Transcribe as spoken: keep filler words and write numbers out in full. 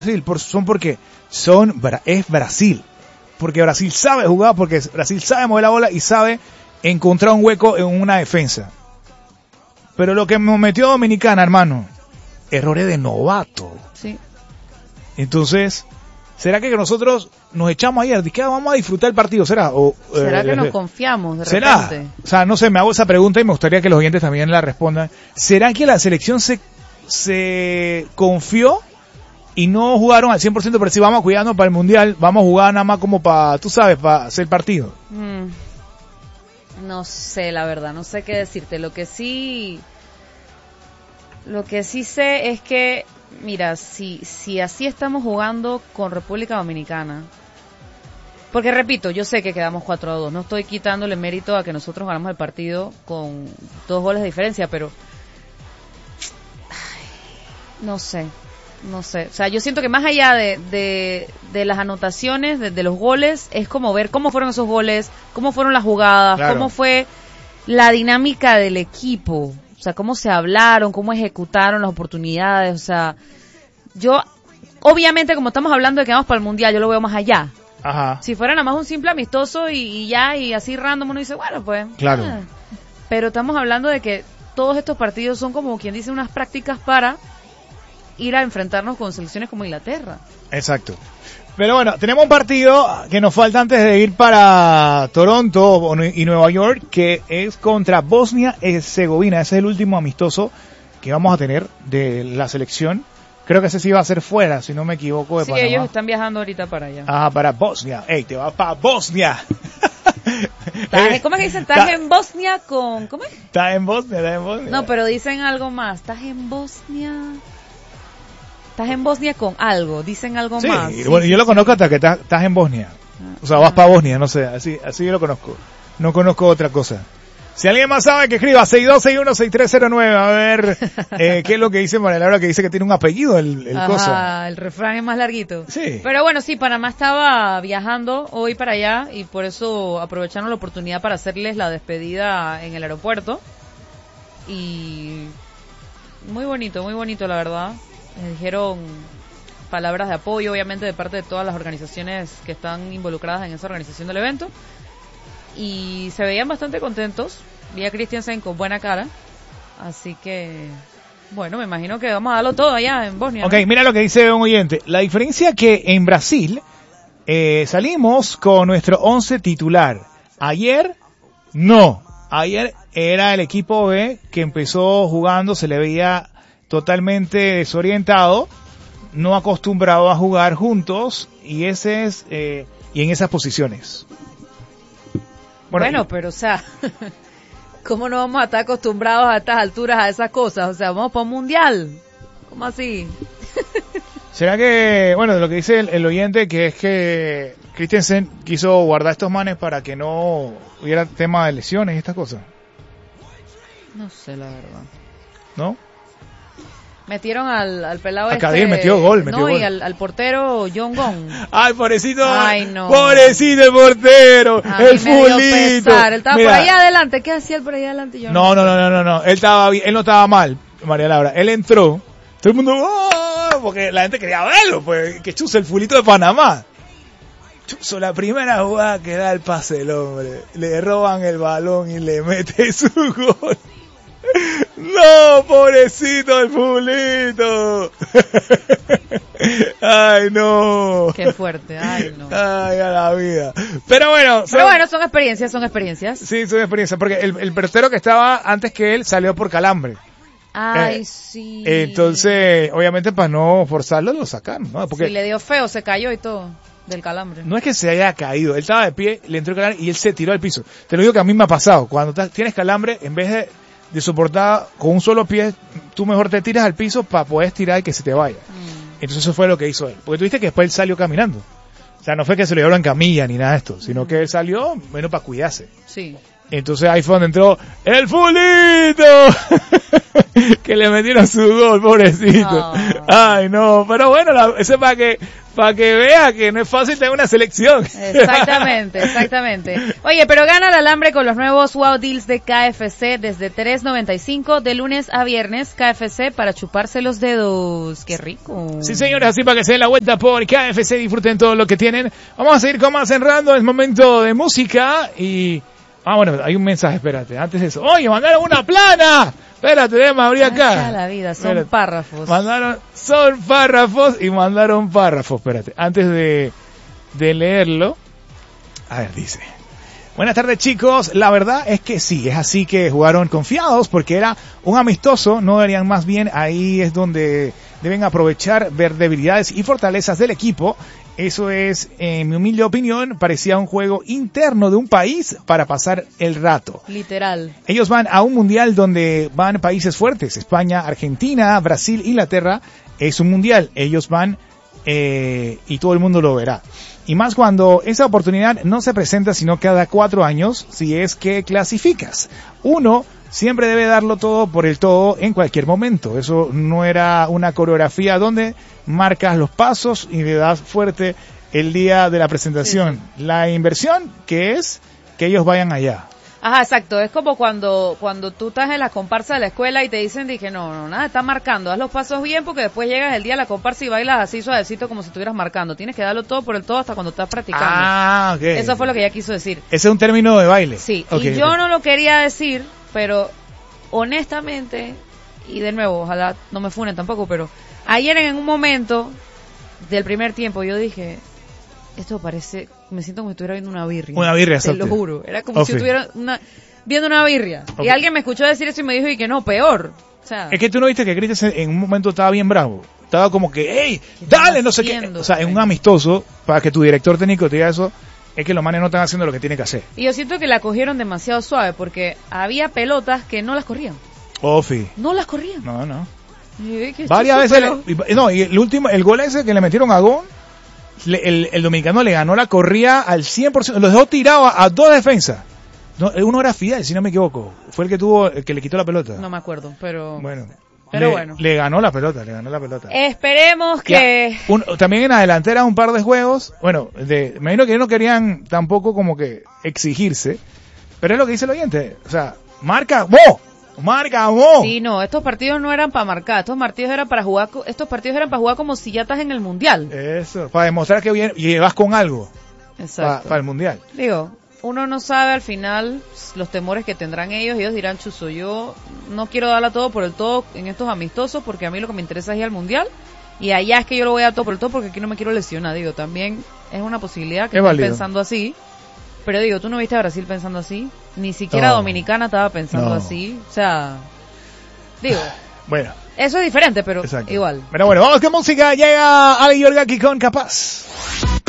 Brasil por, son porque son es Brasil. Porque Brasil sabe jugar, porque Brasil sabe mover la bola y sabe encontrar un hueco en una defensa. Pero lo que nos metió Dominicana, hermano, errores de novato. Sí. Entonces, ¿será que nosotros nos echamos ayer? ¿De qué vamos a disfrutar el partido? ¿Será? O, ¿Será eh, que nos confiamos de ¿será? repente? O sea, no sé, me hago esa pregunta y me gustaría que los oyentes también la respondan. ¿Será que la selección se, se confió y no jugaron al cien por ciento, pero si vamos a cuidarnos para el Mundial, vamos a jugar nada más como para, tú sabes, para hacer partido? Mm, no sé, la verdad, no sé qué decirte. Lo que sí, lo que sí sé es que, mira, si, si así estamos jugando con República Dominicana, porque repito, yo sé que quedamos cuatro a dos, no estoy quitándole mérito a que nosotros ganamos el partido con dos goles de diferencia, pero ay, no sé. No sé, o sea, yo siento que más allá de, de, de las anotaciones, de, de los goles, es como ver cómo fueron esos goles, cómo fueron las jugadas, claro. Cómo fue la dinámica del equipo, o sea, cómo se hablaron, cómo ejecutaron las oportunidades, o sea, yo, obviamente como estamos hablando de que vamos para el Mundial, yo lo veo más allá. Ajá. Si fuera nada más un simple amistoso y, y ya, y así random uno dice, bueno, pues. Claro. Ah. Pero estamos hablando de que todos estos partidos son como quien dice unas prácticas para ir a enfrentarnos con selecciones como Inglaterra. Exacto. Pero bueno, tenemos un partido que nos falta antes de ir para Toronto y Nueva York, que es contra Bosnia y Herzegovina. Ese es el último amistoso que vamos a tener de la selección. Creo que ese sí va a ser fuera, si no me equivoco, de sí, Panamá. ellos están viajando ahorita para allá. Ah, para Bosnia. Ey, te vas para Bosnia. ¿Cómo es que dicen? ¿Estás en Bosnia con...? ¿Cómo es? Estás en Bosnia, estás en Bosnia. No, pero dicen algo más. ¿Estás en Bosnia...? Estás en Bosnia con algo, dicen algo sí, más. Sí, bueno, yo lo conozco hasta que estás, estás en Bosnia. O sea, vas para Bosnia, no sé, así así yo lo conozco. No conozco otra cosa. Si alguien más sabe, que escriba seis dos seis uno seis tres cero nueve, a ver eh, qué es lo que dice María Laura, que dice que tiene un apellido el, el Ajá, cosa. el refrán es más larguito. Sí. Pero bueno, sí, Panamá estaba viajando hoy para allá y por eso aprovecharon la oportunidad para hacerles la despedida en el aeropuerto. Y muy bonito, muy bonito la verdad. Les dijeron palabras de apoyo, obviamente, de parte de todas las organizaciones que están involucradas en esa organización del evento. Y se veían bastante contentos. Vi a Christiansen con buena cara. Así que, bueno, me imagino que vamos a darlo todo allá en Bosnia. Ok, ¿no? mira lo que dice un oyente. La diferencia que en Brasil eh, salimos con nuestro once titular. Ayer, no. Ayer era el equipo B que empezó jugando, se le veía totalmente desorientado, no acostumbrado a jugar juntos, y ese es eh, y en esas posiciones. Bueno, bueno y, pero o sea, ¿cómo no vamos a estar acostumbrados a estas alturas a esas cosas? O sea, vamos para un mundial. ¿Cómo así? ¿Será que, bueno, de lo que dice el, el oyente, que es que Christensen quiso guardar estos manes para que no hubiera tema de lesiones y estas cosas? No sé, la verdad. ¿No? Metieron al, al pelado a este... Kadir metió gol, metió no, gol. y al, al portero John Gong. Ay, pobrecito. Ay, no. Pobrecito el portero. A el mí me dio fulito. pesar. Él estaba Mira, por allá adelante. ¿Qué hacía él por allá adelante? Yo no, no, no, no, no, no. Él estaba bien, él no estaba mal, María Laura. Él entró. Todo el mundo, ¡oh! Porque la gente quería verlo, pues, que chuzo el fulito de Panamá. Chuzo, la primera jugada que da el pase el hombre. Le roban el balón y le mete su gol. No, pobrecito el fulito. Ay, no. Qué fuerte, ay, no. Ay, a la vida. Pero bueno. Son, Pero bueno, son experiencias, son experiencias. Sí, son experiencias, porque el, el portero que estaba antes que él salió por calambre. Ay, eh, sí. Entonces, obviamente, para no forzarlo, lo sacaron, ¿no? Porque sí, le dio feo, se cayó y todo, del calambre. No es que se haya caído, él estaba de pie, le entró el calambre y él se tiró al piso. Te lo digo que a mí me ha pasado, cuando tienes calambre, en vez de, de soportar con un solo pie, tú mejor te tiras al piso para poder estirar y que se te vaya. Mm. Entonces eso fue lo que hizo él. Porque tú viste que después él salió caminando. O sea, no fue que se lo llevaron en camilla ni nada de esto, sino mm. que él salió, bueno, para cuidarse. Sí. Entonces ahí fue donde entró ¡el fulito! que le metieron su gol, pobrecito. Oh. Ay, no, pero bueno, la, eso es para que, para que vea que no es fácil tener una selección. Exactamente, exactamente. Oye, pero gana el alambre con los nuevos Wow Deals de K F C desde tres noventa y cinco de lunes a viernes. K F C para chuparse los dedos. ¡Qué rico! Sí, señores, así para que se den la vuelta por K F C, disfruten todo lo que tienen. Vamos a seguir con más enredando, es momento de música y... Ah, bueno, hay un mensaje, espérate, antes de eso. ¡Oye, mandaron una plana! Espérate, déjame abrir acá. Ah, la vida, son Espérate. párrafos. Mandaron, son párrafos y mandaron párrafos, espérate. Antes de, de leerlo, a ver, dice. Buenas tardes, chicos. La verdad es que sí, es así que jugaron confiados porque era un amistoso, no deberían más bien, ahí es donde deben aprovechar, ver debilidades y fortalezas del equipo. Eso es, en mi humilde opinión, parecía un juego interno de un país para pasar el rato. Literal. Ellos van a un mundial donde van países fuertes, España, Argentina, Brasil, Inglaterra, es un mundial. Ellos van eh, y todo el mundo lo verá. Y más cuando esa oportunidad no se presenta sino cada cuatro años, si es que clasificas. Uno siempre debe darlo todo por el todo en cualquier momento. Eso no era una coreografía donde marcas los pasos y le das fuerte el día de la presentación. Sí. La inversión que es que ellos vayan allá. Ajá, exacto. Es como cuando cuando tú estás en la comparsa de la escuela y te dicen, dije, no, no, nada, estás marcando. Haz los pasos bien porque después llegas el día de la comparsa y bailas así suavecito como si estuvieras marcando. Tienes que darlo todo por el todo hasta cuando estás practicando. Ah, ok. Eso fue lo que ella quiso decir. Ese es un término de baile. Sí, okay, y yo okay. no lo quería decir, pero honestamente, y de nuevo, ojalá no me funen tampoco, pero ayer en un momento del primer tiempo yo dije, esto parece, me siento como si estuviera viendo una birria. Una birria, te exacto. lo juro. Era como okay. si estuviera una, viendo una birria. Okay. Y alguien me escuchó decir eso y me dijo, y que no, peor. O sea, es que tú no viste que Cristian en un momento estaba bien bravo. Estaba como que, hey, dale, no sé qué. O sea, en un amistoso, para que tu director técnico te diga eso, es que los manes no están haciendo lo que tienen que hacer. Y yo siento que la cogieron demasiado suave porque había pelotas que no las corrían. Ofi. No las corrían. No, no. Y, varias veces, le, no, y el último, el gol ese que le metieron a Gon, le, el, el dominicano le ganó la corrida al cien por ciento, los dejó tirado a, a dos defensas. No, uno era Fidel, si no me equivoco. Fue el que tuvo, el que le quitó la pelota. No me acuerdo, pero... Bueno. Pero le, bueno. Le ganó la pelota, le ganó la pelota. Esperemos que... Ya, un, también en la delantera un par de juegos, bueno, de, me imagino que no querían tampoco como que exigirse, pero es lo que dice el oyente, o sea, marca, ¡mo! ¡Marca, mo! Sí, no, estos partidos no eran para marcar, estos partidos eran para jugar, estos partidos eran para jugar como si ya estás en el Mundial. Eso, para demostrar que bien, llevas con algo. Exacto. Para, para el Mundial. Digo, uno no sabe al final los temores que tendrán ellos, ellos dirán, chuzo, yo no quiero darla todo por el todo en estos amistosos porque a mí lo que me interesa es ir al Mundial y allá es que yo lo voy a dar todo por el todo porque aquí no me quiero lesionar. Digo, también es una posibilidad que estén pensando así, pero digo, tú no viste a Brasil pensando así, ni siquiera no. Dominicana estaba pensando no. así, o sea, digo, bueno, eso es diferente, pero exacto. Igual. Pero bueno, vamos con música, llega Ale Yorgaki con Capaz.